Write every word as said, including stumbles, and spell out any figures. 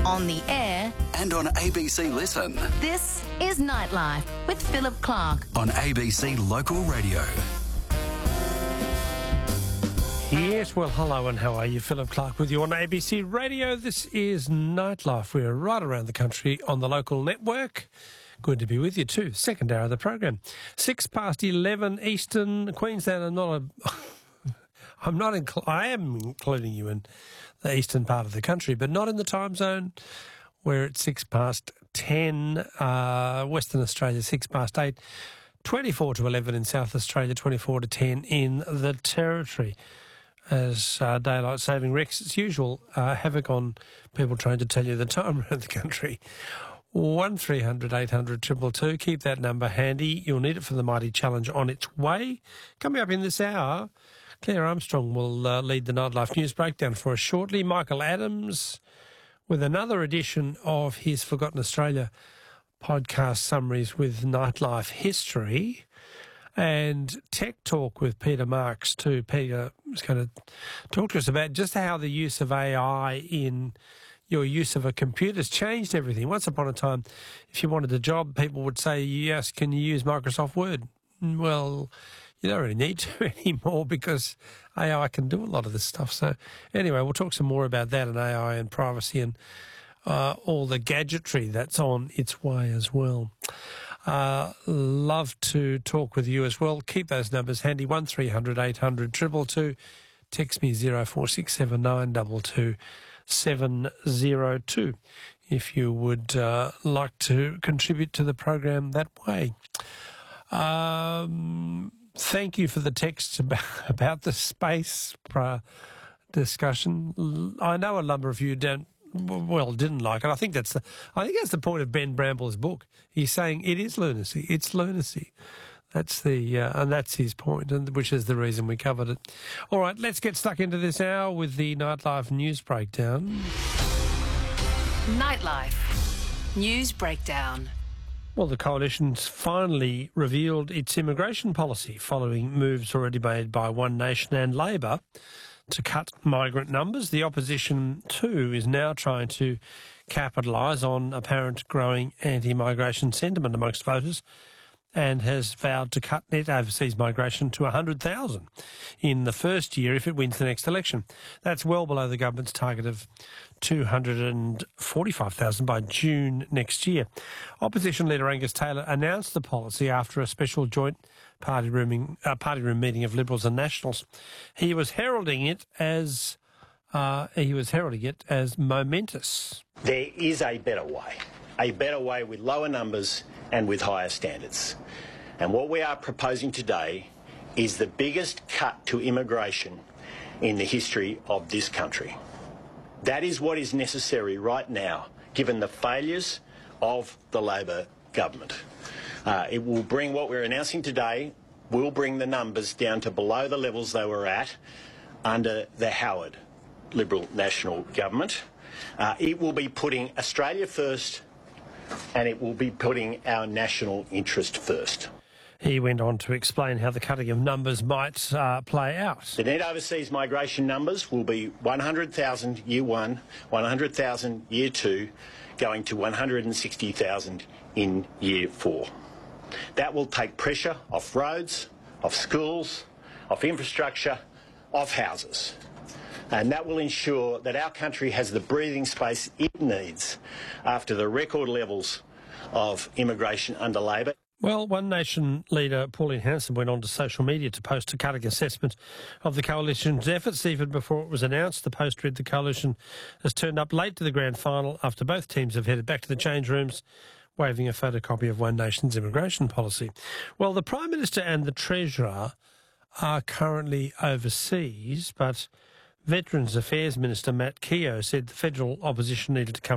on the air, and on A B C Listen. this is Nightlife with Philip Clark. On A B C Local Radio. Yes, well, hello and how are you? Philip Clark with you on A B C Radio. This is Nightlife. We're right around the country on the local network. Good to be with you too. Second hour of the program. Six past eleven Eastern Queensland. I'm not a... I'm not... Incl- I am including you in the eastern part of the country, but not in the time zone where it's six past ten. Uh, Western Australia, six past eight. twenty-four to eleven in South Australia, twenty-four to ten in the Territory. As uh, daylight saving wreaks its usual uh, havoc on people trying to tell you the time around the country. one three hundred eight hundred two two two. Keep that number handy. You'll need it for the Mighty Challenge on its way. Coming up in this hour, Claire Armstrong will uh, lead the Nightlife News Breakdown for us shortly. Michael Adams with another edition of his Forgotten Australia podcast summaries with Nightlife History. And Tech Talk with Peter Marks too. Peter is going to talk to us about just how the use of A I in your use of a computer has changed everything. Once upon a time, if you wanted a job, people would say, yes, can you use Microsoft Word? Well, you don't really need to anymore because A I can do a lot of this stuff. So anyway, we'll talk some more about that and A I and privacy and uh, all the gadgetry that's on its way as well. Uh, love to talk with you as well. Keep those numbers handy. one three hundred eight hundred two two two. Text me zero four six seven nine two two seven zero two if you would uh, like to contribute to the program that way. Um, thank you for the texts about, about the space uh, discussion. I know a number of you don't well, didn't like it. I think that's the, I think that's the point of Ben Bramble's book. He's saying it is lunacy. It's lunacy. That's the, uh, and that's his point, and which is the reason we covered it. All right, let's get stuck into this hour with the Nightlife News Breakdown. Nightlife News Breakdown. Well, the Coalition's finally revealed its immigration policy following moves already made by One Nation and Labor to cut migrant numbers. The opposition, too, is now trying to capitalise on apparent growing anti-migration sentiment amongst voters and has vowed to cut net overseas migration to one hundred thousand in the first year if it wins the next election. That's well below the government's target of two hundred forty-five thousand by June next year. Opposition leader Angus Taylor announced the policy after a special joint party rooming, uh, party room meeting of Liberals and Nationals. He was heralding it as uh, he was heralding it as momentous. There is a better way, a better way with lower numbers and with higher standards. And what we are proposing today is the biggest cut to immigration in the history of this country. That is what is necessary right now, given the failures of the Labor government. Uh, it will bring, what we're announcing today, will bring the numbers down to below the levels they were at under the Howard Liberal National Government. Uh, it will be putting Australia first, and it will be putting our national interest first. He went on to explain how the cutting of numbers might uh, play out. The net overseas migration numbers will be one hundred thousand year one, one hundred thousand year two, going to one hundred sixty thousand in year four. That will take pressure off roads, off schools, off infrastructure, off houses. And that will ensure that our country has the breathing space it needs after the record levels of immigration under Labor. Well, One Nation leader Pauline Hanson went on to social media to post a cutting assessment of the Coalition's efforts. Even before it was announced, the post read the Coalition has turned up late to the grand final after both teams have headed back to the change rooms, waving a photocopy of One Nation's immigration policy. Well, the Prime Minister and the Treasurer are currently overseas, but Veterans Affairs Minister Matt Keogh said the federal opposition needed to come